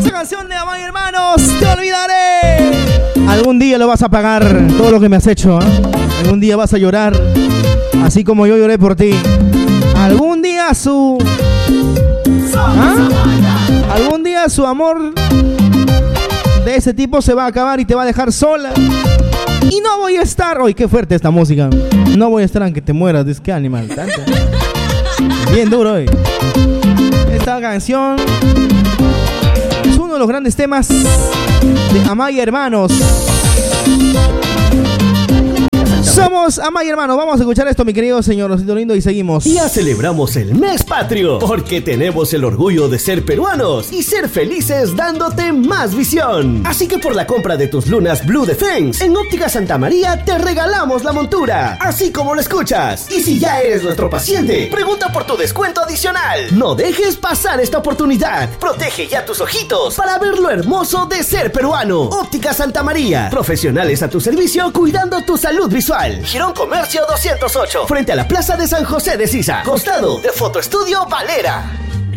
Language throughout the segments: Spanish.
Hermosa canción de Amaya Hermanos, te olvidaré. Algún día lo vas a pagar todo lo que me has hecho, ¿eh? Algún día vas a llorar, así como yo lloré por ti. Algún día algún día su amor de ese tipo se va a acabar y te va a dejar sola. Y no voy a estar. Uy, qué fuerte esta música. No voy a estar aunque te mueras. ¿Qué animal? Tanto. Bien duro hoy. Esta canción es uno de los grandes temas de Amaya Hermanos. Somos Amaya Hermanos. Vamos a escuchar esto, mi querido señor Rosito Lindo, y seguimos. Ya celebramos el mes patrio, porque tenemos el orgullo de ser peruanos y ser felices dándote más visión. Así que por la compra de tus lunas Blue Defense, en Óptica Santa María te regalamos la montura, así como lo escuchas. Y si ya eres nuestro paciente, pregunta por tu descuento adicional. No dejes pasar esta oportunidad. Protege ya tus ojitos para ver lo hermoso de ser peruano. Óptica Santa María, profesionales a tu servicio cuidando tu salud visual. Girón Comercio 208, frente a la Plaza de San José de Sisa, costado de Fotoestudio Valera.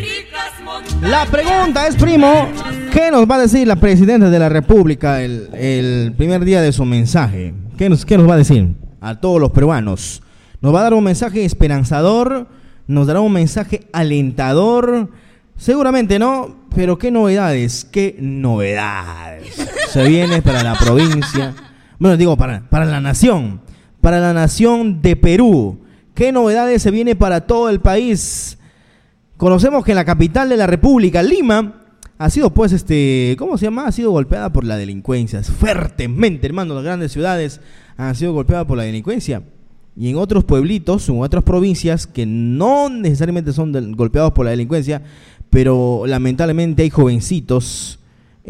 La pregunta es, primo, ¿qué nos va a decir la presidenta de la República el primer día de su mensaje? ¿Qué nos va a decir a todos los peruanos? ¿Nos va a dar un mensaje esperanzador? ¿Nos dará un mensaje alentador? Seguramente no, pero ¿qué novedades? ¿Qué novedades se viene para la provincia? Bueno, digo, para la nación. Para la nación de Perú. ¿Qué novedades se viene para todo el país? Conocemos que en la capital de la República, Lima, ha sido pues ¿cómo se llama? Ha sido golpeada por la delincuencia. Fuertemente, hermano, las grandes ciudades han sido golpeadas por la delincuencia. Y en otros pueblitos, en otras provincias que no necesariamente son golpeados por la delincuencia, pero lamentablemente hay jovencitos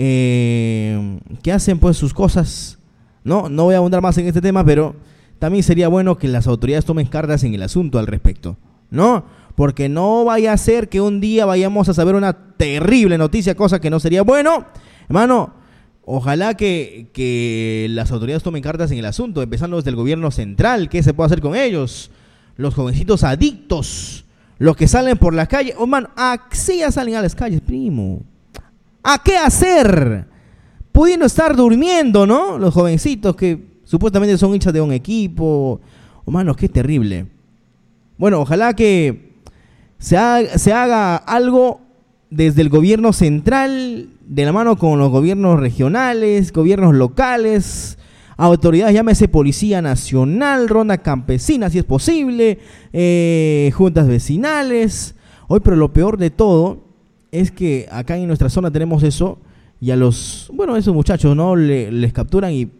que hacen pues sus cosas. No voy a abundar más en este tema, pero también sería bueno que las autoridades tomen cartas en el asunto al respecto, ¿no? Porque no vaya a ser que un día vayamos a saber una terrible noticia, cosa que no sería bueno. Hermano, ojalá que las autoridades tomen cartas en el asunto, empezando desde el gobierno central. ¿Qué se puede hacer con ellos? Los jovencitos adictos, los que salen por las calles. Oh, hermano, así ya salen a las calles, primo. ¿A qué hacer? Pudiendo estar durmiendo, ¿no? Los jovencitos que supuestamente son hinchas de un equipo. Oh, mano, qué terrible. Bueno, ojalá que se haga algo desde el gobierno central, de la mano con los gobiernos regionales, gobiernos locales, autoridades, llámese Policía Nacional, Ronda Campesina, si es posible, juntas vecinales. Hoy, pero lo peor de todo es que acá en nuestra zona tenemos eso, y a esos muchachos, ¿no? Les capturan y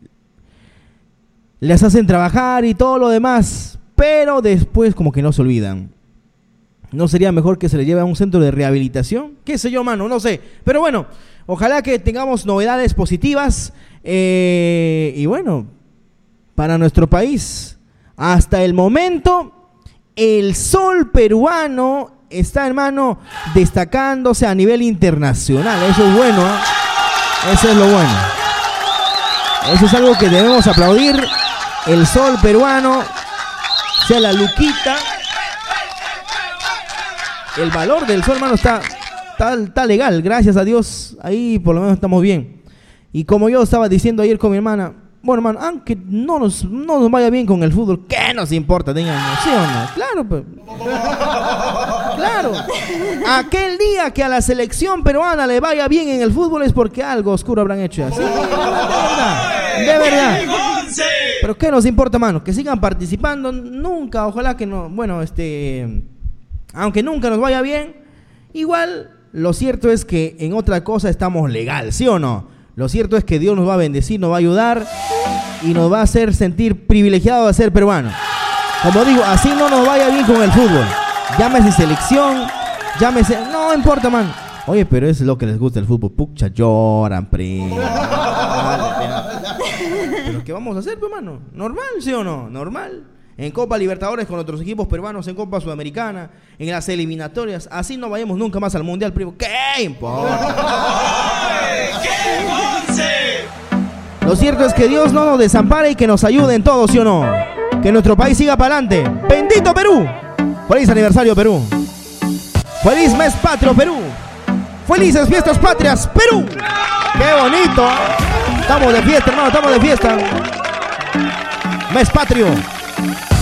les hacen trabajar y todo lo demás, pero después como que no se olvidan. ¿No sería mejor que se les lleve a un centro de rehabilitación? ¿Qué sé yo, mano? No sé. Pero bueno, ojalá que tengamos novedades positivas. Y bueno, para nuestro país, hasta el momento, el sol peruano está, hermano, destacándose a nivel internacional. Eso es bueno, ¿eh? Eso es lo bueno. Eso es algo que debemos aplaudir. El sol peruano, sea la luquita. El valor del sol, hermano, está legal, gracias a Dios. Ahí por lo menos estamos bien. Y como yo estaba diciendo ayer con mi hermana, bueno, hermano, aunque no nos vaya bien con el fútbol, ¿qué nos importa? ¿Sí o no? Claro, pues. Claro. Aquel día que a la selección peruana le vaya bien en el fútbol es porque algo oscuro habrán hecho así. De verdad. Pero ¿qué nos importa, mano? Que sigan participando. Nunca, ojalá que no. Bueno, aunque nunca nos vaya bien, igual lo cierto es que en otra cosa estamos legal, ¿sí o no? Lo cierto es que Dios nos va a bendecir, nos va a ayudar y nos va a hacer sentir privilegiados de ser peruanos. Como digo, así no nos vaya bien con el fútbol. Llámese selección, llámese... No importa, man. Oye, pero es lo que les gusta el fútbol. Pucha, lloran, primo. ¿Pero qué vamos a hacer, hermano? ¿Normal, sí o no? ¿Normal? En Copa Libertadores con otros equipos peruanos, en Copa Sudamericana, en las eliminatorias. Así no vayamos nunca más al Mundial, primo. ¿Qué importa? Lo cierto es que Dios no nos desampare y que nos ayude en todo, ¿sí o no? Que nuestro país siga para adelante. ¡Bendito Perú! ¡Feliz aniversario, Perú! ¡Feliz mes patrio, Perú! Felices fiestas patrias, Perú. ¡Qué bonito! Estamos de fiesta, hermano, estamos de fiesta. Mes patrio.